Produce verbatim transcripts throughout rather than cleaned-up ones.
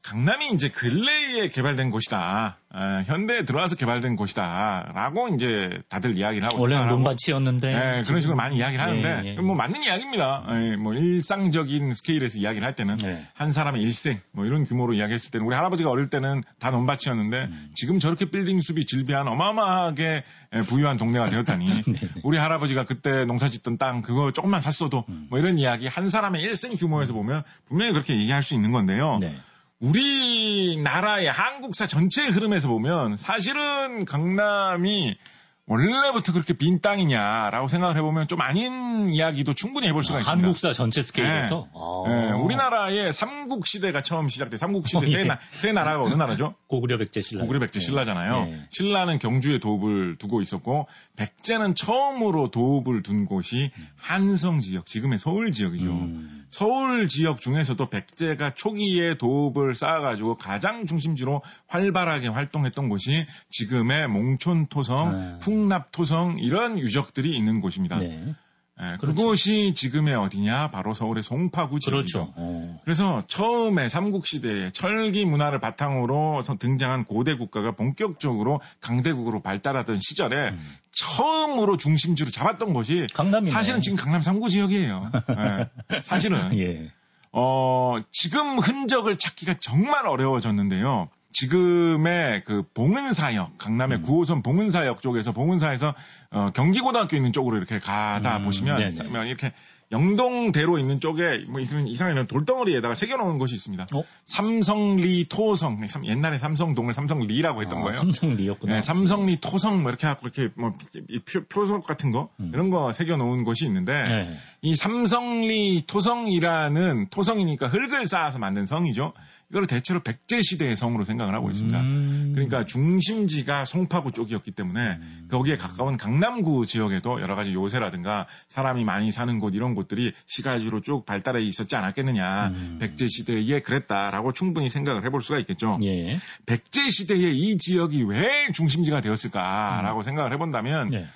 강남이 이제 근래에 개발된 곳이다. 에, 현대에 들어와서 개발된 곳이다라고 이제 다들 이야기를 하고 원래 논밭이었는데 네, 그런 식으로 많이 이야기를 하는데 예, 예. 뭐 맞는 이야기입니다. 에, 뭐 일상적인 스케일에서 이야기를 할 때는 예. 한 사람의 일생 뭐 이런 규모로 이야기했을 때는 우리 할아버지가 어릴 때는 다 논밭이었는데 음. 지금 저렇게 빌딩 숲이 질비한 어마어마하게 부유한 동네가 되었다니 네. 우리 할아버지가 그때 농사짓던 땅 그거 조금만 샀어도 음. 뭐 이런 이야기 한 사람의 일생 규모에서 보면 분명히 그렇게 얘기할 수 있는 건데요. 네. 우리나라의 한국사 전체의 흐름에서 보면 사실은 강남이 원래부터 그렇게 빈 땅이냐라고 생각을 해보면 좀 아닌 이야기도 충분히 해볼 수가 아, 있습니다. 한국사 전체 스케일에서? 네. 아. 네. 우리나라의 삼국시대가 처음 시작돼. 삼국시대 어, 세, 예. 나, 세 나라가 어느 나라죠? 고구려 백제 신라. 고구려 백제 신라잖아요. 네. 신라는 경주에 도읍을 두고 있었고 백제는 처음으로 도읍을 둔 곳이 한성 지역, 지금의 서울 지역이죠. 음. 서울 지역 중에서도 백제가 초기에 도읍을 쌓아가지고 가장 중심지로 활발하게 활동했던 곳이 지금의 몽촌토성, 네. 풍납토성 이런 유적들이 있는 곳입니다. 네. 네, 그렇죠. 그곳이 지금의 어디냐? 바로 서울의 송파구 지역이죠. 그렇죠. 어. 그래서 처음에 삼국시대에 철기 문화를 바탕으로 등장한 고대 국가가 본격적으로 강대국으로 발달하던 시절에 음. 처음으로 중심지로 잡았던 곳이 강남이네. 사실은 지금 강남 삼 구 지역이에요. 네, 사실은 예. 어, 지금 흔적을 찾기가 정말 어려워졌는데요. 지금의 그 봉은사역, 강남의 음. 구 호선 봉은사역 쪽에서 봉은사에서 어, 경기고등학교 있는 쪽으로 이렇게 가다 음, 보시면 네네. 이렇게 영동대로 있는 쪽에 뭐 있으면 이상한 돌덩어리에다가 새겨놓은 곳이 있습니다. 어? 삼성리 토성, 삼- 옛날에 삼성동을 삼성리라고 했던 아, 거예요. 삼성리였구나. 네, 삼성리 토성 뭐 이렇게 하고 이렇게 뭐 이 표, 표석 같은 거 음. 이런 거 새겨놓은 곳이 있는데 네. 이 삼성리 토성이라는 토성이니까 흙을 쌓아서 만든 성이죠. 이거를 대체로 백제 시대의 성으로 생각을 하고 있습니다. 음. 그러니까 중심지가 송파구 쪽이었기 때문에 음. 거기에 가까운 강남구 지역에도 여러 가지 요새라든가 사람이 많이 사는 곳 이런 곳들이 시가지로 쭉 발달해 있었지 않았겠느냐. 음. 백제 시대에 그랬다라고 충분히 생각을 해볼 수가 있겠죠. 예. 백제 시대에 이 지역이 왜 중심지가 되었을까라고 음. 생각을 해본다면 예.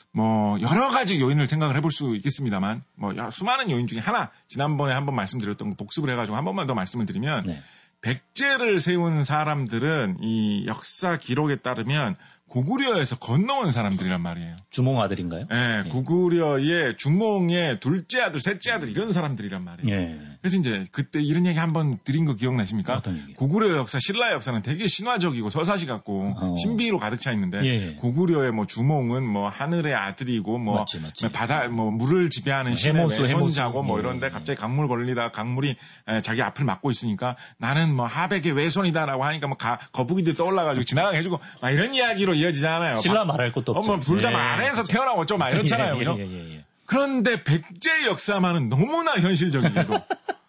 뭐 여러 가지 요인을 생각을 해볼 수 있겠습니다만 뭐 수많은 요인 중에 하나 지난번에 한번 말씀드렸던 거 복습을 해가지고 한 번만 더 말씀을 드리면 네. 백제를 세운 사람들은 이 역사 기록에 따르면 고구려에서 건너온 사람들이란 말이에요. 주몽 아들인가요? 네, 예. 고구려의 주몽의 둘째 아들, 셋째 아들 이런 사람들이란 말이에요. 예. 그래서 이제 그때 이런 얘기 한번 드린 거 기억나십니까? 어떤 얘기요? 고구려 역사, 신라 역사는 되게 신화적이고 서사시 같고 어. 신비로 가득 차 있는데 예. 고구려의 뭐 주몽은 뭐 하늘의 아들이고 뭐 맞지, 맞지. 바다 뭐 물을 지배하는 신의 해모수, 외손자고 해모수. 뭐 예. 이런데 갑자기 강물 걸리다 강물이 에, 자기 앞을 막고 있으니까 나는 뭐 하백의 외손이다라고 하니까 뭐 가, 거북이들 떠올라가지고 지나가게 해주고 막 이런 이야기로 이어지잖아요. 신라 말할 것도 없죠. 어, 뭐 둘 다 예. 안에서 태어나고 어쩌고 막 이렇잖아요. 예, 그죠? 예, 예, 예. 그런데 백제 역사만은 너무나 현실적이게도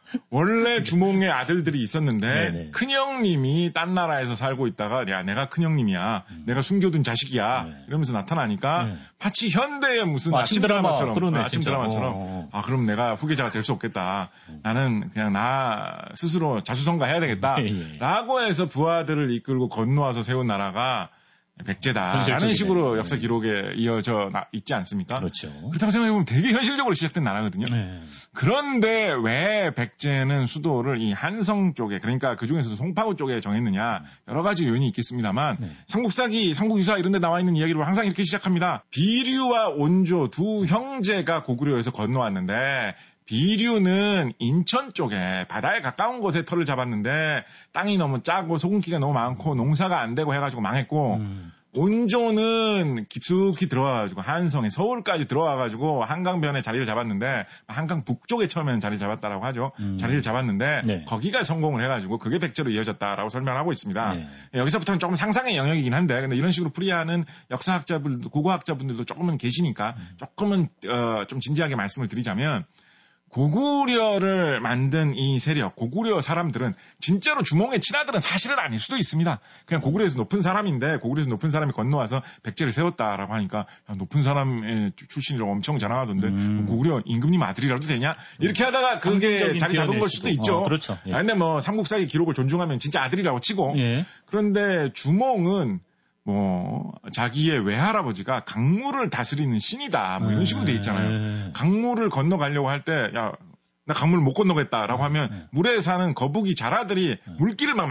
원래 주몽의 아들들이 있었는데 네네. 큰형님이 딴 나라에서 살고 있다가 야 내가 큰형님이야 음. 내가 숨겨둔 자식이야 네. 이러면서 나타나니까 네. 마치 현대의 무슨 아침 아침 드라마, 드라마처럼 그러네, 아, 아침 진짜. 드라마처럼 어. 아 그럼 내가 후계자가 될 수 없겠다 음. 나는 그냥 나 스스로 자수성가 해야 되겠다 예, 예. 라고 해서 부하들을 이끌고 건너와서 세운 나라가 백제다라는 현실적이네. 식으로 역사 기록에 이어져 나- 있지 않습니까? 그렇죠. 그렇다고 생각해보면 되게 현실적으로 시작된 나라거든요. 네. 그런데 왜 백제는 수도를 이 한성 쪽에 그러니까 그 중에서도 송파구 쪽에 정했느냐 여러 가지 요인이 있겠습니다만 네. 삼국사기, 삼국유사 이런 데 나와 있는 이야기로 항상 이렇게 시작합니다. 비류와 온조 두 형제가 고구려에서 건너왔는데 비류는 인천 쪽에 바다에 가까운 곳에 터를 잡았는데 땅이 너무 짜고 소금기가 너무 많고 농사가 안 되고 해가지고 망했고 음. 온조는 깊숙이 들어와가지고 한성에 서울까지 들어와가지고 한강변에 자리를 잡았는데 한강 북쪽에 처음에는 자리 잡았다라고 하죠. 음. 자리를 잡았는데 네. 거기가 성공을 해가지고 그게 백제로 이어졌다라고 설명하고 있습니다. 네. 여기서부터는 조금 상상의 영역이긴 한데 근데 이런 식으로 풀이하는 역사학자분들, 고고학자분들도 조금은 계시니까 조금은 어, 좀 진지하게 말씀을 드리자면 고구려를 만든 이 세력, 고구려 사람들은 진짜로 주몽의 친아들은 사실은 아닐 수도 있습니다. 그냥 고구려에서 높은 사람인데 고구려에서 높은 사람이 건너와서 백제를 세웠다라고 하니까 야, 높은 사람의 출신이라고 엄청 자랑하던데 음. 고구려 임금님 아들이라도 되냐? 이렇게 하다가 그게 상징적인 자리 잡은 걸 수도 표현일 있죠. 어, 그렇죠. 예. 아, 근데 뭐 삼국사의 기록을 존중하면 진짜 아들이라고 치고 예. 그런데 주몽은 뭐 자기의 외할아버지가 강물을 다스리는 신이다 뭐 이런 식으로 돼 있잖아요. 예. 강물을 건너가려고 할 때 야 나 강물 못 건너겠다라고 하면 네. 물에 사는 거북이 자라들이 물길을 막